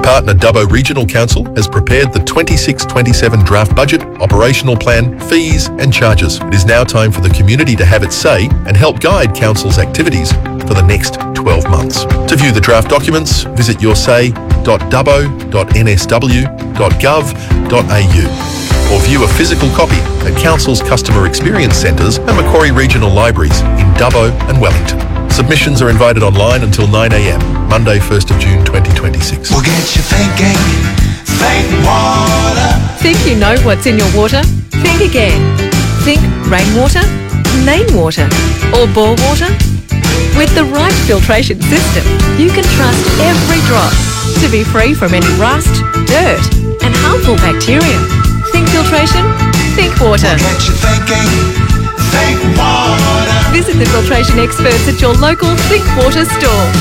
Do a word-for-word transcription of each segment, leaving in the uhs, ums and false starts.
partner Dubbo Regional Council has prepared the twenty-six twenty-seven draft budget, operational plan, fees and charges. It is now time for the community to have its say and help guide Council's activities for the next twelve months. To view the draft documents, visit yoursay dot dubbo dot n s w dot gov dot a u or view a physical copy at Council's Customer Experience Centres and Macquarie Regional Libraries in Dubbo and Wellington. Submissions are invited online until nine a m, Monday first of June twenty twenty-six. We'll get you thinking, think water. Think you know what's in your water? Think again. Think rainwater, main water or bore water? With the right filtration system, you can trust every drop to be free from any rust, dirt and harmful bacteria. Think filtration, think water. We'll get you thinking, think water. Visit the filtration experts at your local Think Water store.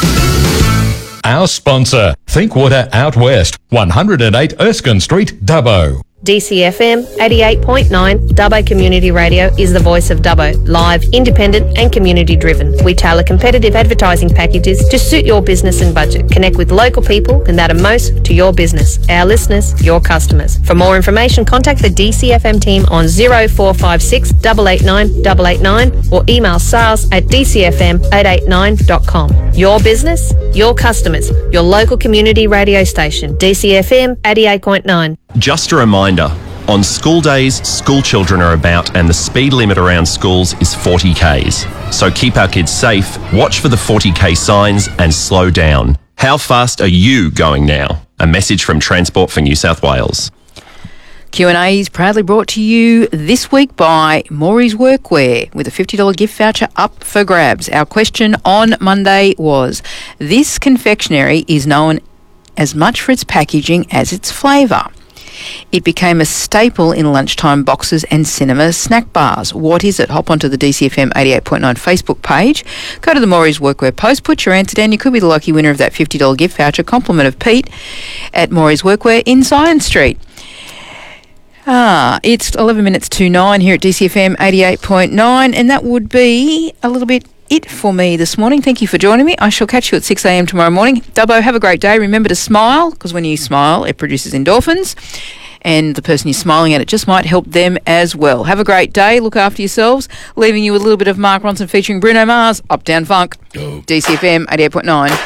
Our sponsor, Think Water Out West, one oh eight Erskine Street, Dubbo. D C F M eighty-eight point nine Dubbo Community Radio is the voice of Dubbo, live, independent and community driven. We tailor competitive advertising packages to suit your business and budget. Connect with local people and that are most to your business, our listeners, your customers. For more information, contact the D C F M team on zero four five six, eight eight nine, eight eight nine or email sales at d c f m eight eight nine dot com. Your business, your customers, your local community radio station, D C F M eighty-eight point nine. Just a reminder, on school days, school children are about and the speed limit around schools is forty kays. So keep our kids safe, watch for the forty k signs and slow down. How fast are you going now? A message from Transport for New South Wales. Q and A is proudly brought to you this week by Maury's Workwear with a fifty dollars gift voucher up for grabs. Our question on Monday was, this confectionery is known as much for its packaging as its flavour. It became a staple in lunchtime boxes and cinema snack bars. What is it? Hop onto the D C F M eighty-eight point nine Facebook page. Go to the Maury's Workwear post. Put your answer down. You could be the lucky winner of that fifty dollars gift voucher. Compliment of Pete at Maury's Workwear in Science Street. Ah, it's eleven minutes to nine here at D C F M eighty-eight point nine, and that would be a little bit it for me this morning. Thank you for joining me. I shall catch you at six a m tomorrow morning. Dubbo, have a great day. Remember to smile, because when you smile, it produces endorphins, and the person you're smiling at, it just might help them as well. Have a great day. Look after yourselves. Leaving you with a little bit of Mark Ronson featuring Bruno Mars, Uptown Funk. D C F M eighty-eight point nine.